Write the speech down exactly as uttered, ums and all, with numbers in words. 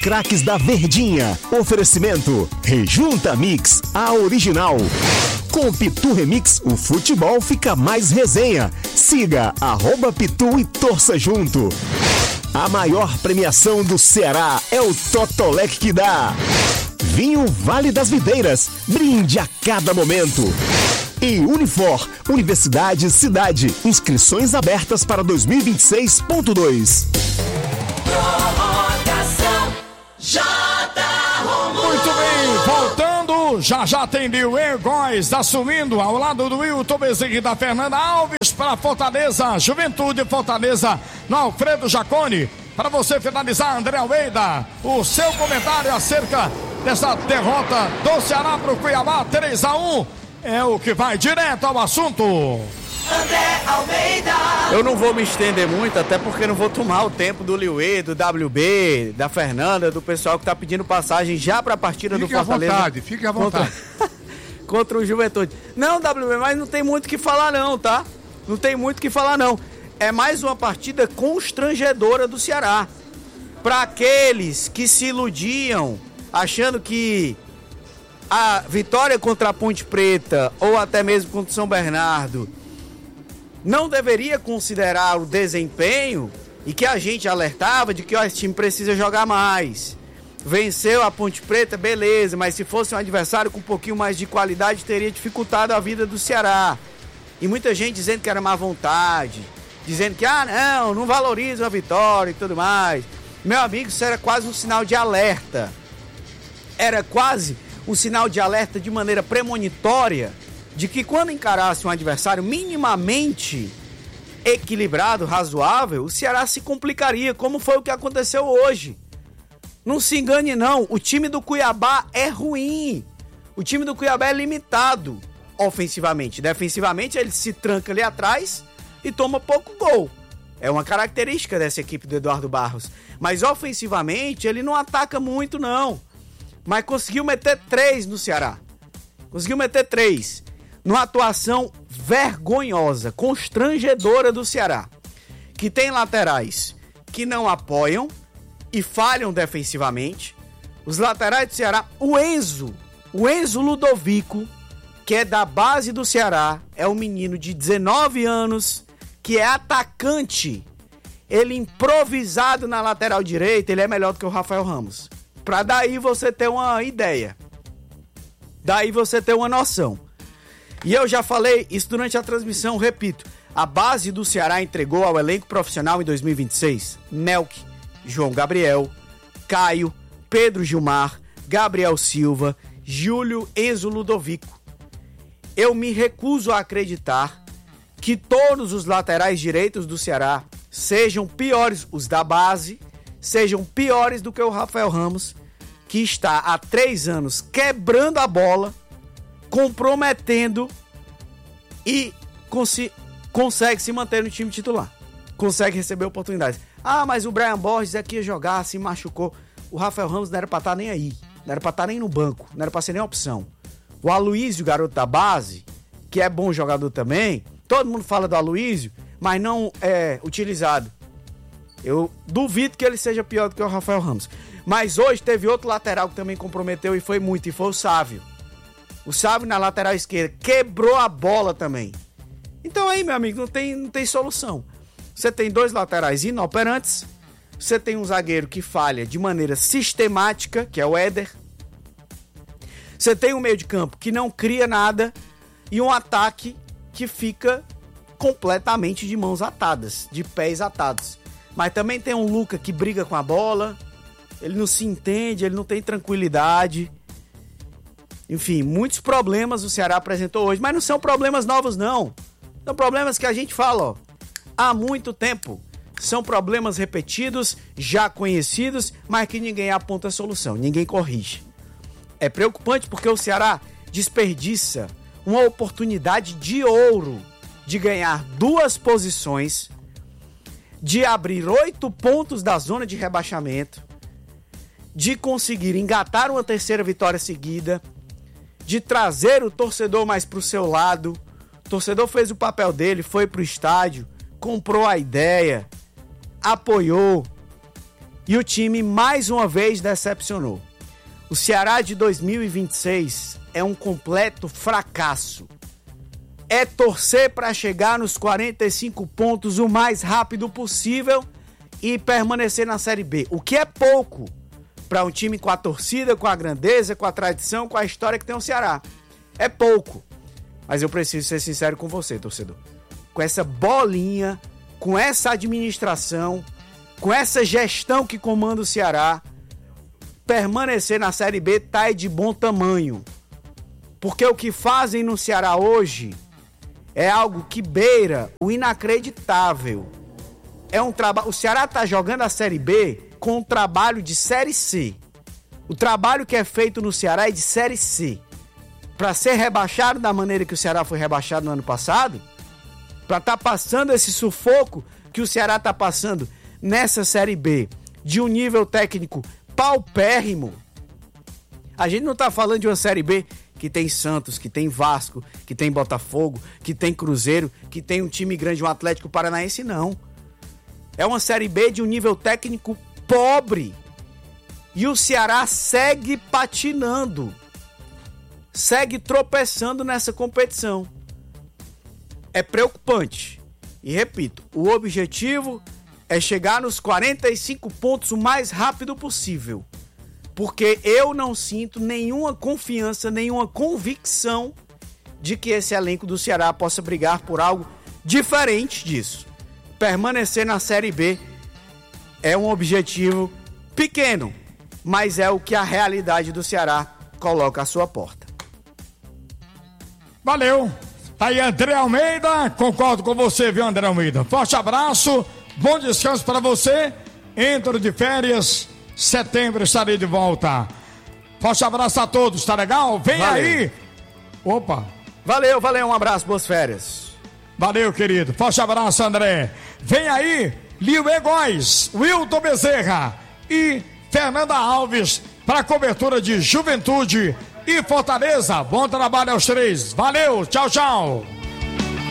craques da Verdinha. Oferecimento Rejunta Mix, a original. Com Pitu Remix, o futebol fica mais resenha. Siga arroba Pitu e torça junto. A maior premiação do Ceará é o Totolec que dá. Vinho Vale das Videiras, brinde a cada momento. E Unifor, Universidade Cidade, inscrições abertas para dois mil e vinte e seis ponto dois. Muito bem, voltando, já já tem Liuê Góes assumindo ao lado do Wilton Bezerra e da Fernanda Alves para Fortaleza, Juventude Fortaleza, no Alfredo Jaconi. Para você finalizar, André Almeida, o seu comentário acerca dessa derrota do Ceará para o Cuiabá, três a um, é o que vai direto ao assunto. André Almeida. Eu não vou me estender muito, até porque não vou tomar o tempo do Liuê, do W B, da Fernanda, do pessoal que tá pedindo passagem já para a partida fique do Fortaleza. Fique à vontade, fique à vontade. Contra, contra o Juventude. Não, W B, mas não tem muito o que falar não, tá? Não tem muito o que falar não. É mais uma partida constrangedora do Ceará. Para aqueles que se iludiam, achando que a vitória contra a Ponte Preta, ou até mesmo contra o São Bernardo, não deveria considerar o desempenho, e que a gente alertava de que ó, esse time precisa jogar mais. Venceu a Ponte Preta, beleza, mas se fosse um adversário com um pouquinho mais de qualidade, teria dificultado a vida do Ceará. E muita gente dizendo que era má vontade, dizendo que, ah, não, não valoriza a vitória e tudo mais. Meu amigo, isso era quase um sinal de alerta. Era quase um sinal de alerta de maneira premonitória de que quando encarasse um adversário minimamente equilibrado, razoável, o Ceará se complicaria, como foi o que aconteceu hoje. Não se engane não, o time do Cuiabá é ruim. O time do Cuiabá é limitado ofensivamente. Defensivamente ele se tranca ali atrás e toma pouco gol. É uma característica dessa equipe do Eduardo Barros. Mas ofensivamente ele não ataca muito não. Mas conseguiu meter três no Ceará. Conseguiu meter três. Numa atuação vergonhosa, constrangedora do Ceará. Que tem laterais que não apoiam e falham defensivamente. Os laterais do Ceará, o Enzo, o Enzo Ludovico, que é da base do Ceará, é um menino de dezenove anos, que é atacante. Ele improvisado na lateral direita, ele é melhor do que o Rafael Ramos. Pra daí você ter uma ideia. Daí você ter uma noção. E eu já falei isso durante a transmissão, repito. A base do Ceará entregou ao elenco profissional em dois mil e vinte e seis Melk, João Gabriel, Caio, Pedro Gilmar, Gabriel Silva, Júlio, Enzo Ludovico. Eu me recuso a acreditar que todos os laterais direitos do Ceará sejam piores, os da base, sejam piores do que o Rafael Ramos, que está há três anos quebrando a bola, comprometendo e cons- consegue se manter no time titular. Consegue receber oportunidades. Ah, mas o Brian Borges aqui ia jogar, se machucou. O Rafael Ramos não era pra estar nem aí. Não era pra estar nem no banco. Não era pra ser nem opção. O Aloísio, garoto da base, que é bom jogador também, todo mundo fala do Aloísio, mas não é utilizado. Eu duvido que ele seja pior do que o Rafael Ramos. Mas hoje teve outro lateral que também comprometeu e foi muito, e foi o Sávio. O Sávio na lateral esquerda quebrou a bola também. Então aí, meu amigo, não tem, não tem solução. Você tem dois laterais inoperantes, você tem um zagueiro que falha de maneira sistemática, que é o Éder. Você tem um meio de campo que não cria nada e um ataque que fica completamente de mãos atadas, de pés atados. Mas também tem um Luca que briga com a bola, ele não se entende, ele não tem tranquilidade. Enfim, muitos problemas o Ceará apresentou hoje, mas não são problemas novos não. São problemas que a gente fala, ó, há muito tempo. São problemas repetidos, já conhecidos, mas que ninguém aponta a solução, ninguém corrige. É preocupante porque o Ceará desperdiça uma oportunidade de ouro de ganhar duas posições, de abrir oito pontos da zona de rebaixamento, de conseguir engatar uma terceira vitória seguida, de trazer o torcedor mais para o seu lado. O torcedor fez o papel dele, foi para o estádio, comprou a ideia, apoiou, E o time mais uma vez decepcionou. O Ceará de dois mil e vinte e seis é um completo fracasso. É torcer para chegar nos quarenta e cinco pontos o mais rápido possível e permanecer na Série B. O que é pouco para um time com a torcida, com a grandeza, com a tradição, com a história que tem o Ceará. É pouco. Mas eu preciso ser sincero com você, torcedor. Com essa bolinha, com essa administração, com essa gestão que comanda o Ceará, permanecer na Série B tá de bom tamanho. Porque o que fazem no Ceará hoje é algo que beira o inacreditável. É um trabalho. O Ceará tá jogando a Série B com um trabalho de Série C. O trabalho que é feito no Ceará é de Série C. Para ser rebaixado da maneira que o Ceará foi rebaixado no ano passado, para estar tá passando esse sufoco que o Ceará tá passando nessa Série B, de um nível técnico paupérrimo. A gente não tá falando de uma Série B que tem Santos, que tem Vasco, que tem Botafogo, que tem Cruzeiro, que tem um time grande, um Atlético Paranaense, não. É uma Série B de um nível técnico pobre. E o Ceará segue patinando. Segue tropeçando nessa competição. É preocupante. E repito, o objetivo é chegar nos quarenta e cinco pontos o mais rápido possível. Porque eu não sinto nenhuma confiança, nenhuma convicção de que esse elenco do Ceará possa brigar por algo diferente disso. Permanecer na Série B é um objetivo pequeno, mas é o que a realidade do Ceará coloca à sua porta. Valeu! Tá aí André Almeida, concordo com você, viu, André Almeida? Forte abraço, bom descanso para você. Entro de férias, setembro estarei de volta. Forte abraço a todos, tá legal? Vem valeu. Aí! Opa! Valeu, valeu, um abraço, boas férias. Valeu, querido. Forte abraço, André. Vem aí, Lio Egóis, Wilton Bezerra e Fernanda Alves para cobertura de Juventude e Fortaleza. Bom trabalho aos três. Valeu, tchau, tchau.